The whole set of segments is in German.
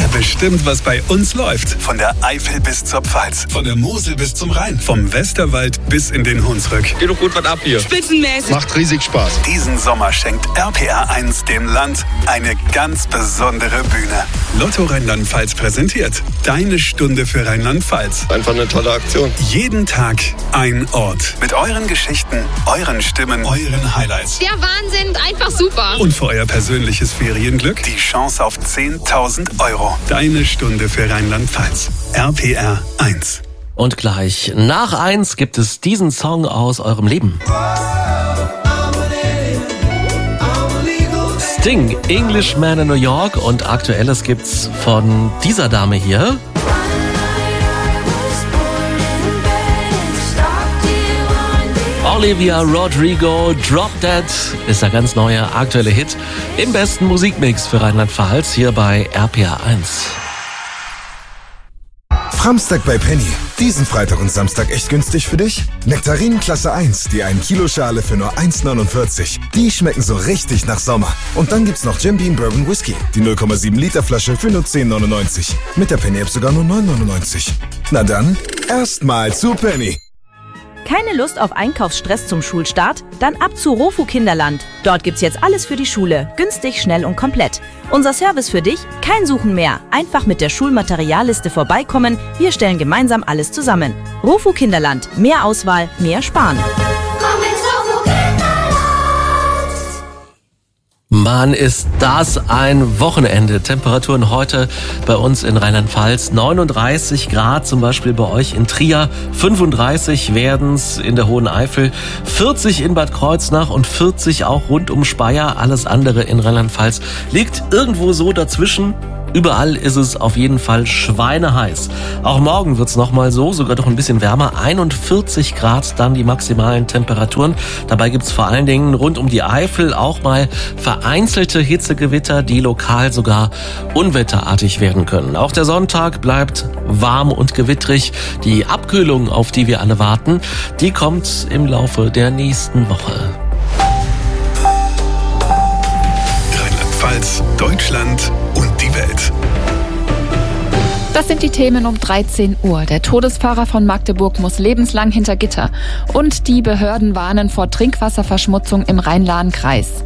bestimmt, was bei uns läuft. Von der Eifel bis zur Pfalz, von der Mosel bis zum Rhein, vom Westerwald bis in den Hunsrück. Geht doch gut was ab hier. Spitzenmäßig. Macht riesig Spaß. Diesen Sommer schenkt RPR1 dem Land eine ganz besondere Bühne. Lotto Rheinland-Pfalz präsentiert Deine Stunde für Rheinland-Pfalz. Einfach eine tolle Aktion. Jeden Tag ein Ort. Mit euren Geschichten, euren Stimmen, euren Highlights. Der Wahnsinn, einfach super. Und für euer persönliches Ferienglück die Chance auf 10.000 €. Deine Stunde für Rheinland-Pfalz. RPR 1. Und gleich nach 1 gibt es diesen Song aus eurem Leben. Sting, Englishman in New York, und Aktuelles gibt's von dieser Dame hier. Olivia Rodrigo, Drop Dead ist der ganz neue aktuelle Hit im besten Musikmix für Rheinland-Pfalz hier bei RPR 1. Framstag bei Penny. Diesen Freitag und Samstag echt günstig für dich? Nektarinen Klasse 1, die 1 Kilo Schale für nur 1,49. Die schmecken so richtig nach Sommer. Und dann gibt's noch Jim Beam Bourbon Whisky, die 0,7 Liter Flasche für nur 10,99. Mit der Penny App sogar nur 9,99. Na dann, erstmal zu Penny. Keine Lust auf Einkaufsstress zum Schulstart? Dann ab zu Rofu Kinderland. Dort gibt's jetzt alles für die Schule. Günstig, schnell und komplett. Unser Service für dich? Kein Suchen mehr. Einfach mit der Schulmaterialliste vorbeikommen. Wir stellen gemeinsam alles zusammen. Rofu Kinderland. Mehr Auswahl, mehr Sparen. Komm ins Rofu Kinderland. Mann, ist das ein Wochenende. Temperaturen heute bei uns in Rheinland-Pfalz 39 Grad, zum Beispiel bei euch in Trier, 35 werden's in der Hohen Eifel, 40 in Bad Kreuznach und 40 auch rund um Speyer. Alles andere in Rheinland-Pfalz liegt irgendwo so dazwischen. Überall ist es auf jeden Fall schweineheiß. Auch morgen wird's nochmal so, sogar doch ein bisschen wärmer. 41 Grad dann die maximalen Temperaturen. Dabei gibt's vor allen Dingen rund um die Eifel auch mal vereinzelte Hitzegewitter, die lokal sogar unwetterartig werden können. Auch der Sonntag bleibt warm und gewittrig. Die Abkühlung, auf die wir alle warten, die kommt im Laufe der nächsten Woche. Rheinland-Pfalz, Deutschland und die Welt. Das sind die Themen um 13 Uhr. Der Todesfahrer von Magdeburg muss lebenslang hinter Gitter. Und die Behörden warnen vor Trinkwasserverschmutzung im Rhein-Lahn-Kreis.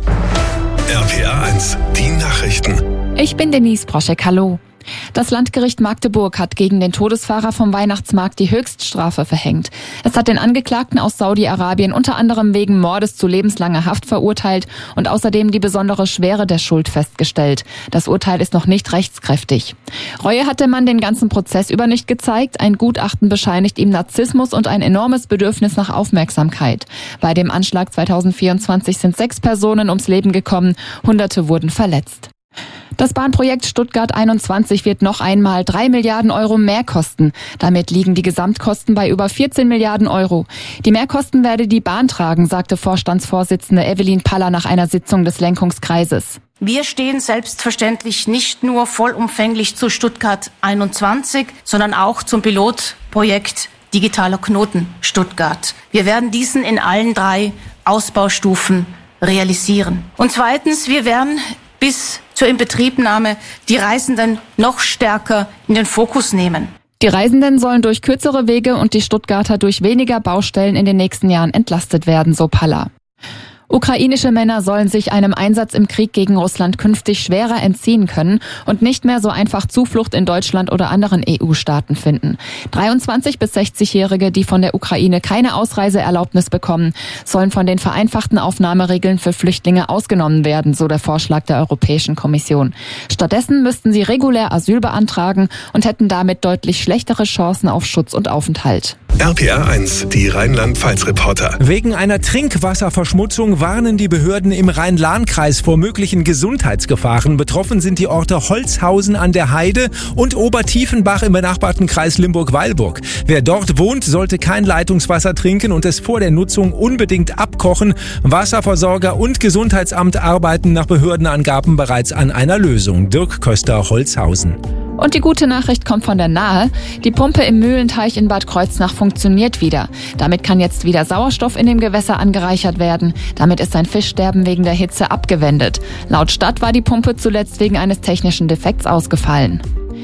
RPR 1, die Nachrichten. Ich bin Denise Broschek, hallo. Das Landgericht Magdeburg hat gegen den Todesfahrer vom Weihnachtsmarkt die Höchststrafe verhängt. Es hat den Angeklagten aus Saudi-Arabien unter anderem wegen Mordes zu lebenslanger Haft verurteilt und außerdem die besondere Schwere der Schuld festgestellt. Das Urteil ist noch nicht rechtskräftig. Reue hat der Mann den ganzen Prozess über nicht gezeigt. Ein Gutachten bescheinigt ihm Narzissmus und ein enormes Bedürfnis nach Aufmerksamkeit. Bei dem Anschlag 2024 sind 6 Personen ums Leben gekommen, Hunderte wurden verletzt. Das Bahnprojekt Stuttgart 21 wird noch einmal 3 Milliarden € mehr kosten. Damit liegen die Gesamtkosten bei über 14 Milliarden €. Die Mehrkosten werde die Bahn tragen, sagte Vorstandsvorsitzende Evelyn Paller nach einer Sitzung des Lenkungskreises. Wir stehen selbstverständlich nicht nur vollumfänglich zu Stuttgart 21, sondern auch zum Pilotprojekt Digitaler Knoten Stuttgart. Wir werden diesen in allen 3 Ausbaustufen realisieren. Und zweitens, wir werden bis zur Inbetriebnahme die Reisenden noch stärker in den Fokus nehmen. Die Reisenden sollen durch kürzere Wege und die Stuttgarter durch weniger Baustellen in den nächsten Jahren entlastet werden, so Paller. Ukrainische Männer sollen sich einem Einsatz im Krieg gegen Russland künftig schwerer entziehen können und nicht mehr so einfach Zuflucht in Deutschland oder anderen EU-Staaten finden. 23- bis 60-Jährige, die von der Ukraine keine Ausreiseerlaubnis bekommen, sollen von den vereinfachten Aufnahmeregeln für Flüchtlinge ausgenommen werden, so der Vorschlag der Europäischen Kommission. Stattdessen müssten sie regulär Asyl beantragen und hätten damit deutlich schlechtere Chancen auf Schutz und Aufenthalt. RPR 1, die Rheinland-Pfalz-Reporter. Wegen einer Trinkwasserverschmutzung warnen die Behörden im Rhein-Lahn-Kreis vor möglichen Gesundheitsgefahren. Betroffen sind die Orte Holzhausen an der Heide und Obertiefenbach im benachbarten Kreis Limburg-Weilburg. Wer dort wohnt, sollte kein Leitungswasser trinken und es vor der Nutzung unbedingt abkochen. Wasserversorger und Gesundheitsamt arbeiten nach Behördenangaben bereits an einer Lösung. Dirk Köster, Holzhausen. Und die gute Nachricht kommt von der Nahe. Die Pumpe im Mühlenteich in Bad Kreuznach funktioniert wieder. Damit kann jetzt wieder Sauerstoff in dem Gewässer angereichert werden. Damit ist ein Fischsterben wegen der Hitze abgewendet. Laut Stadt war die Pumpe zuletzt wegen eines technischen Defekts ausgefallen.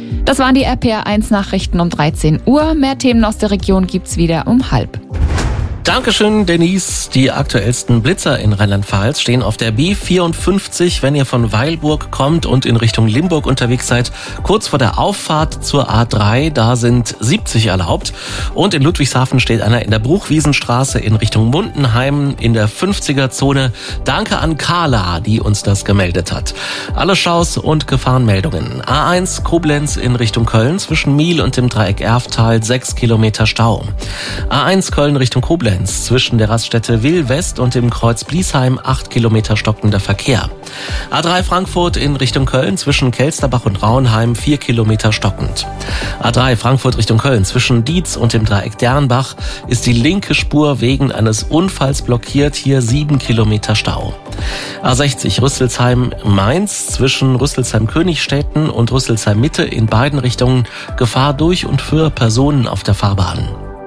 Das waren die RPA1 Nachrichten um 13 Uhr. Mehr Themen aus der Region gibt's wieder um 12:30. Dankeschön, Denise. Die aktuellsten Blitzer in Rheinland-Pfalz stehen auf der B54, wenn ihr von Weilburg kommt und in Richtung Limburg unterwegs seid. Kurz vor der Auffahrt zur A3, da sind 70 erlaubt. Und in Ludwigshafen steht einer in der Bruchwiesenstraße in Richtung Mundenheim in der 50er-Zone. Danke an Carla, die uns das gemeldet hat. Alle Staus und Gefahrenmeldungen. A1 Koblenz in Richtung Köln zwischen Miel und dem Dreieck Erftal 6 Kilometer Stau. A1 Köln Richtung Koblenz zwischen der Raststätte Will-West und dem Kreuz Bliesheim 8 Kilometer stockender Verkehr. A3 Frankfurt in Richtung Köln zwischen Kelsterbach und Rauenheim 4 Kilometer stockend. A3 Frankfurt Richtung Köln zwischen Dietz und dem Dreieck Dernbach ist die linke Spur wegen eines Unfalls blockiert, hier 7 Kilometer Stau. A60 Rüsselsheim-Mainz zwischen Rüsselsheim-Königstetten und Rüsselsheim-Mitte in beiden Richtungen Gefahr durch und für Personen auf der Fahrbahn.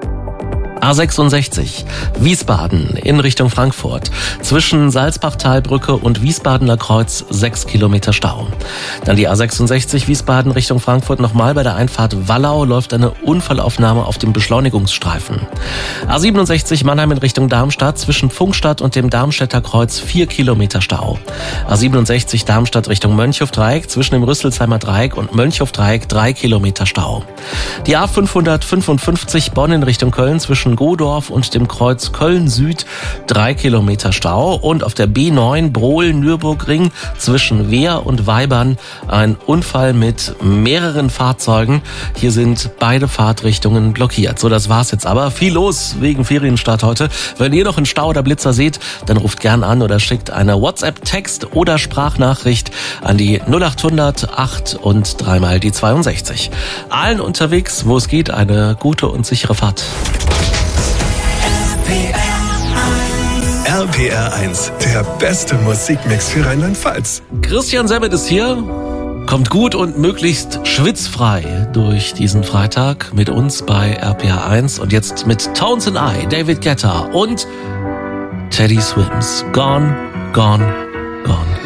A66 Wiesbaden in Richtung Frankfurt. Zwischen Salzbachtalbrücke und Wiesbadener Kreuz 6 Kilometer Stau. Dann die A66 Wiesbaden Richtung Frankfurt. Nochmal bei der Einfahrt Wallau läuft eine Unfallaufnahme auf dem Beschleunigungsstreifen. A67 Mannheim in Richtung Darmstadt. Zwischen Pfungstadt und dem Darmstädter Kreuz 4 Kilometer Stau. A67 Darmstadt Richtung Mönchhof-Dreieck. Zwischen dem Rüsselsheimer Dreieck und Mönchhof-Dreieck 3 Kilometer Stau. Die A555 Bonn in Richtung Köln zwischen Godorf und dem Kreuz Köln-Süd 3 Kilometer Stau und auf der B9 Brohl-Nürburgring zwischen Wehr und Weibern ein Unfall mit mehreren Fahrzeugen. Hier sind beide Fahrtrichtungen blockiert. So, das war's jetzt aber. Viel los wegen Ferienstart heute. Wenn ihr noch einen Stau oder Blitzer seht, dann ruft gern an oder schickt eine WhatsApp-Text oder Sprachnachricht an die 0800 8 und 3 die 62. Allen unterwegs, wo es geht, eine gute und sichere Fahrt. RPR1, der beste Musikmix für Rheinland-Pfalz. Christian Semmit ist hier. Kommt gut und möglichst schwitzfrei durch diesen Freitag mit uns bei RPR1 und jetzt mit Tones and I, David Guetta und Teddy Swims. Gone, Gone,